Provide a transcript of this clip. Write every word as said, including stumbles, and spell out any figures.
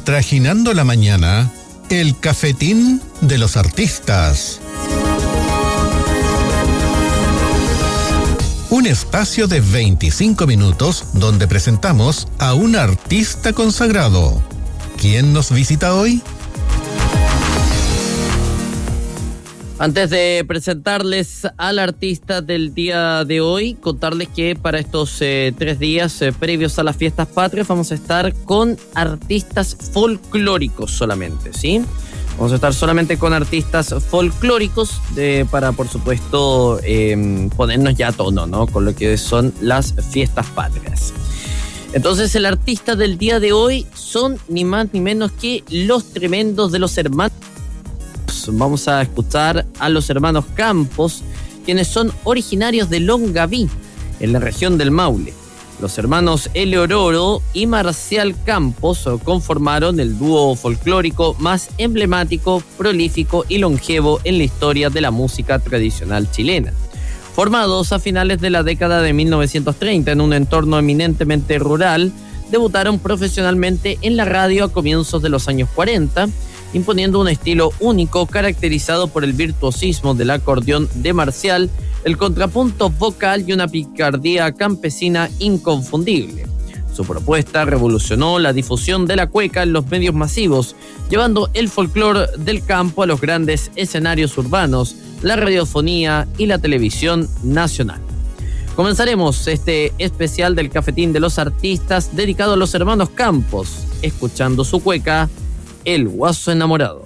Traginando la mañana, el cafetín de los artistas. Un espacio de veinticinco minutos donde presentamos a un artista consagrado. ¿Quién nos visita hoy? Antes de presentarles al artista del día de hoy, contarles que para estos eh, tres días eh, previos a las fiestas patrias vamos a estar con artistas folclóricos solamente, ¿sí? Vamos a estar solamente con artistas folclóricos de, para, por supuesto, eh, ponernos ya a tono, ¿no? Con lo que son las fiestas patrias. Entonces, el artista del día de hoy son ni más ni menos que Los Tremendos de los Hermanos. Vamos a escuchar a los hermanos Campos, quienes son originarios de Longaví, en la región del Maule. Los hermanos Eleodoro y Marcial Campos conformaron el dúo folclórico más emblemático, prolífico y longevo en la historia de la música tradicional chilena. Formados a finales de la década de mil novecientos treinta en un entorno eminentemente rural, debutaron profesionalmente en la radio a comienzos de los años cuarenta, imponiendo un estilo único caracterizado por el virtuosismo del acordeón de Marcial, el contrapunto vocal y una picardía campesina inconfundible. Su propuesta revolucionó la difusión de la cueca en los medios masivos, llevando el folclore del campo a los grandes escenarios urbanos, la radiofonía y la televisión nacional. Comenzaremos este especial del Cafetín de los Artistas dedicado a los hermanos Campos, escuchando su cueca, El Guaso Enamorado.